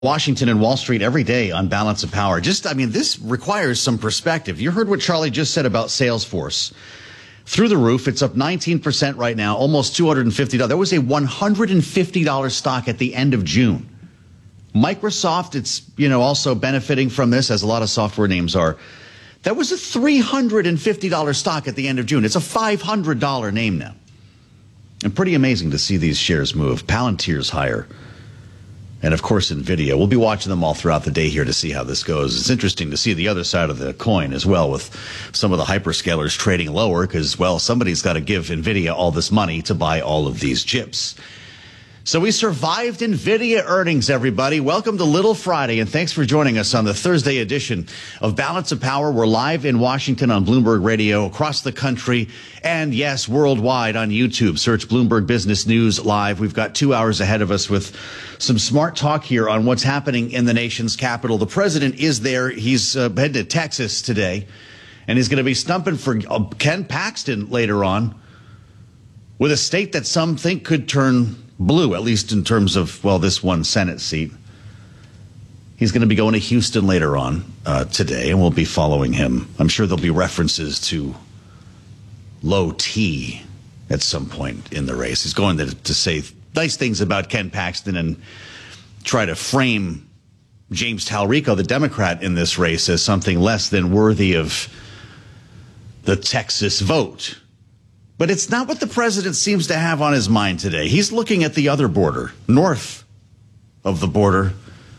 Washington and Wall Street every day on Balance of Power. This requires some perspective. You heard what Charlie just said about Salesforce. Through the roof, it's up 19% right now, almost $250. That was a $150 stock at the end of June. Microsoft, it's, also benefiting from this, as a lot of software names are. That was a $350 stock at the end of June. It's a $500 name now. And pretty amazing to see these shares move. Palantir's higher. And, of course, NVIDIA. We'll be watching them all throughout the day here to see how this goes. It's interesting to see the other side of the coin as well, with some of the hyperscalers trading lower because, somebody's got to give NVIDIA all this money to buy all of these chips. So we survived NVIDIA earnings, everybody. Welcome to Little Friday, and thanks for joining us on the Thursday edition of Balance of Power. We're live in Washington on Bloomberg Radio, across the country, and yes, worldwide on YouTube. Search Bloomberg Business News Live. We've got 2 hours ahead of us with some smart talk here on what's happening in the nation's capital. The president is there. He's headed to Texas today, and he's going to be stumping for Ken Paxton later on, with a state that some think could turn blue, at least in terms of, this one Senate seat. He's going to be going to Houston later on today, and we'll be following him. I'm sure there'll be references to low T at some point in the race. He's going to say nice things about Ken Paxton and try to frame James Talrico, the Democrat in this race, as something less than worthy of the Texas vote. But it's not what the president seems to have on his mind today. He's looking at the other border, north of the border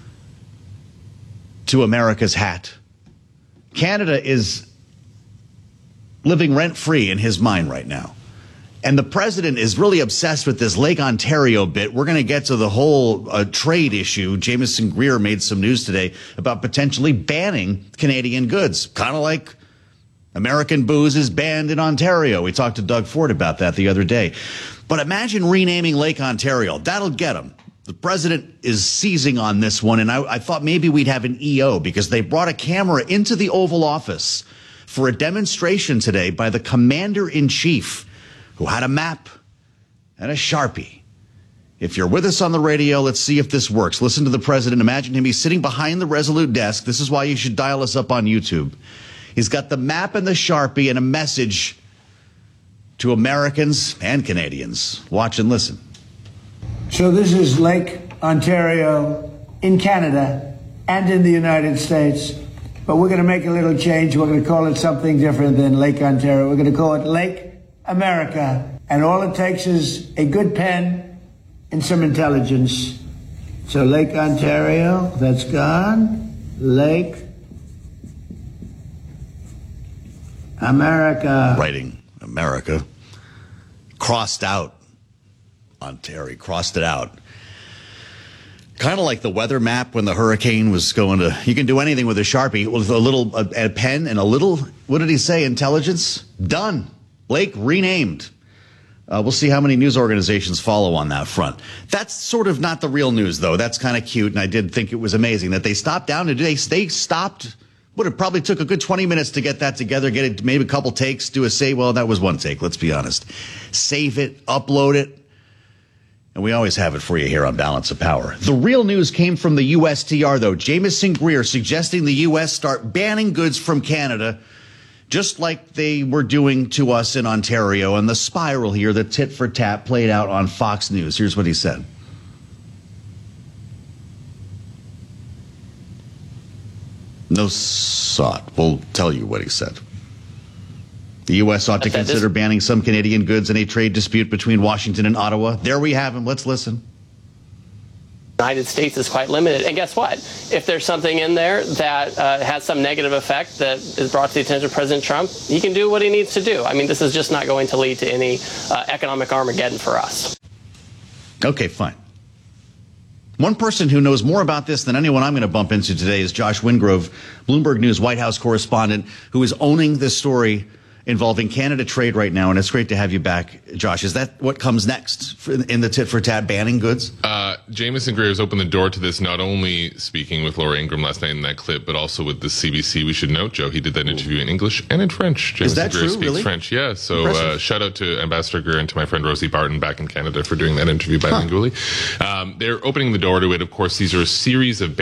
to America's hat. Canada is living rent-free in his mind right now. And the president is really obsessed with this Lake Ontario bit. We're going to get to the whole trade issue. Jamieson Greer made some news today about potentially banning Canadian goods, kind of like American booze is banned in Ontario. We talked to Doug Ford about that the other day. But imagine renaming Lake Ontario. That'll get him. The president is seizing on this one, and I thought maybe we'd have an EO because they brought a camera into the Oval Office for a demonstration today by the commander-in-chief, who had a map and a Sharpie. If you're with us on the radio, let's see if this works. Listen to the president. Imagine him. He's sitting behind the Resolute desk. This is why you should dial us up on YouTube. He's got the map and the Sharpie and a message to Americans and Canadians. Watch and listen. So this is Lake Ontario in Canada and in the United States. But we're going to make a little change. We're going to call it something different than Lake Ontario. We're going to call it Lake America. And all it takes is a good pen and some intelligence. So Lake Ontario, that's gone. Lake America. Writing America. Crossed out. Ontario. Crossed it out. Kind of like the weather map when the hurricane was going to... You can do anything with a Sharpie. With a little a pen and a little... What did he say? Intelligence? Done. Lake renamed. We'll see how many news organizations follow on that front. That's sort of not the real news, though. That's kind of cute, and I did think it was amazing that they stopped down today. They stopped... But it probably took a good 20 minutes to get that together, get it, maybe a couple takes, do a save. Well, that was one take, let's be honest. Save it, upload it, and we always have it for you here on Balance of Power. The real news came from the USTR, though. Jamieson Greer suggesting the U.S. start banning goods from Canada, just like they were doing to us in Ontario. And the spiral here, the tit for tat, played out on Fox News. Here's what he said. No sought. We'll tell you what he said. The U.S. ought to consider banning some Canadian goods in a trade dispute between Washington and Ottawa. There we have him. Let's listen. The United States is quite limited. And guess what? If there's something in there that has some negative effect that is brought to the attention of President Trump, he can do what he needs to do. I mean, this is just not going to lead to any economic Armageddon for us. Okay, fine. One person who knows more about this than anyone I'm going to bump into today is Josh Wingrove, Bloomberg News White House correspondent, who is owning this story involving Canada trade right now, and it's great to have you back, Josh. Is that what comes next in the tit for tat banning goods? Jameson Greer has opened the door to this, not only speaking with Laura Ingraham last night in that clip, but also with the CBC. We should note, Joe, he did that interview in English and in French. Is that Greer true, speaks really? French, yeah. So shout out to Ambassador Greer and to my friend Rosie Barton back in Canada for doing that interview bilingually. They're opening the door to it. Of course, these are a series of